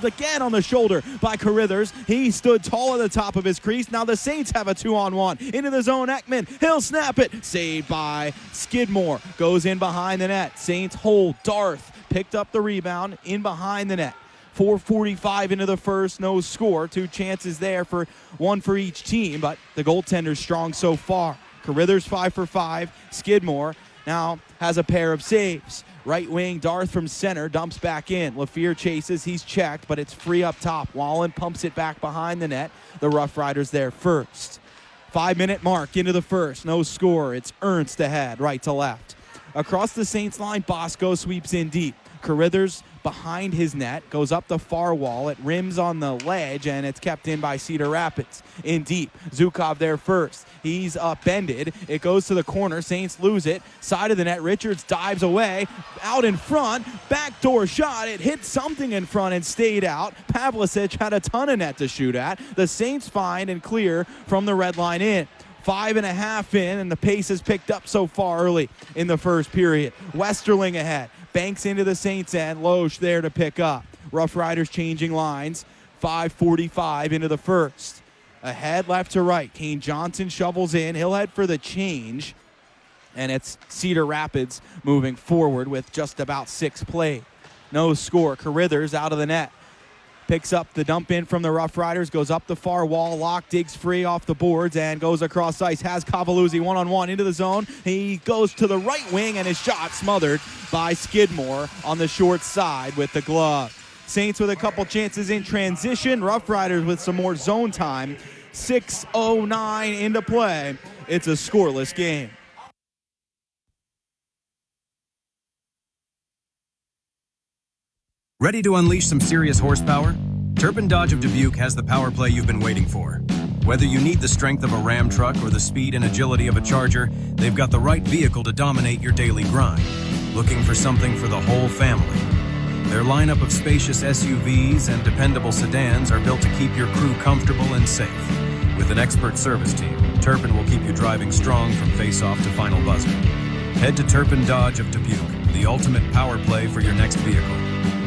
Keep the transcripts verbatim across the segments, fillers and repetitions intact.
saved again on the shoulder by Carithers. He stood tall at the top of his crease. Now the Saints have a two-on-one. Into the zone, Ekman. He'll snap it. Saved by Skidmore. Goes in behind the net. Saints hold. Darth picked up the rebound in behind the net. four forty-five into the first, no score. Two chances there, for one for each team, but the goaltender's strong so far. Carithers five for five. Skidmore now has a pair of saves. Right wing, Darth from center, dumps back in. LaFleur chases, he's checked, but it's free up top. Wallen pumps it back behind the net. The Rough Riders there first. Five-minute mark into the first, no score. It's Ernst ahead, right to left. Across the Saints line, Bosco sweeps in deep. Carithers behind his net, goes up the far wall. It rims on the ledge, and it's kept in by Cedar Rapids. In deep, Zukov there first. He's upended. It goes to the corner. Saints lose it. Side of the net, Richards dives away. Out in front, backdoor shot. It hit something in front and stayed out. Pavlicic had a ton of net to shoot at. The Saints find and clear from the red line in. Five and a half in, and the pace has picked up so far early in the first period. Westerling ahead. Banks into the Saints end. Loesch there to pick up. Rough Riders changing lines. five forty-five into the first. Ahead, left to right. Kane Johnson shovels in. He'll head for the change. And it's Cedar Rapids moving forward with just about six played. No score. Carithers out of the net. Picks up the dump in from the Rough Riders, goes up the far wall. Locke digs free off the boards and goes across ice. Has Cavalluzzi one-on-one into the zone. He goes to the right wing, and his shot smothered by Skidmore on the short side with the glove. Saints with a couple chances in transition. Rough Riders with some more zone time. six oh nine into play. It's a scoreless game. Ready to unleash some serious horsepower? Turpin Dodge of Dubuque has the power play you've been waiting for. Whether you need the strength of a Ram truck or the speed and agility of a Charger, they've got the right vehicle to dominate your daily grind. Looking for something for the whole family? Their lineup of spacious S U Vs and dependable sedans are built to keep your crew comfortable and safe. With an expert service team, Turpin will keep you driving strong from face-off to final buzzer. Head to Turpin Dodge of Dubuque, the ultimate power play for your next vehicle.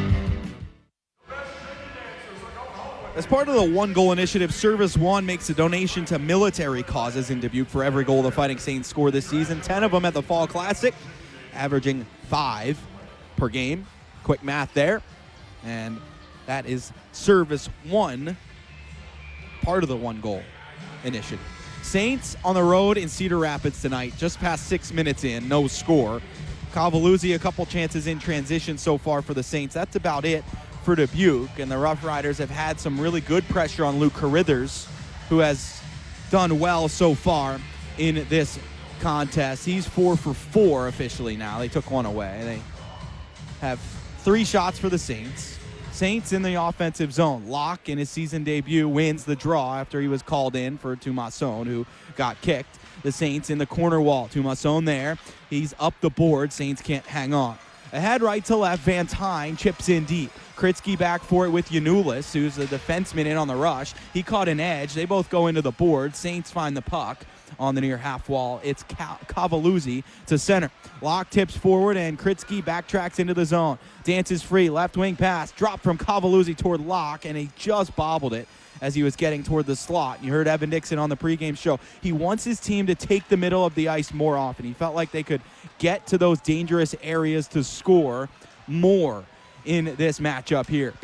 As part of the One Goal Initiative, Service One makes a donation to military causes in Dubuque for every goal the Fighting Saints score this season. Ten of them at the Fall Classic, averaging five per game. Quick math there. And that is Service One, part of the One Goal Initiative. Saints on the road in Cedar Rapids tonight, just past six minutes in, no score. Cavalluzzi, a couple chances in transition so far for the Saints. That's about it for Dubuque, and the Rough Riders have had some really good pressure on Luke Carithers, who has done well so far in this contest. He's four for four officially now. They took one away. They have three shots for the Saints. Saints in the offensive zone. Locke, in his season debut, wins the draw after he was called in for Tumasson, who got kicked. The Saints in the corner wall. Tumasson there. He's up the board. Saints can't hang on. Ahead right to left, Van Tine chips in deep. Kritzky back for it with Yanulis, who's a defenseman in on the rush. He caught an edge. They both go into the board. Saints find the puck on the near half wall. It's Cavalluzzi to center. Locke tips forward, and Kritzky backtracks into the zone. Dances free, left wing pass. Drop from Cavalluzzi toward Locke, and he just bobbled it as he was getting toward the slot. You heard Evan Dixon on the pregame show. He wants his team to take the middle of the ice more often. He felt like they could get to those dangerous areas to score more in this matchup here.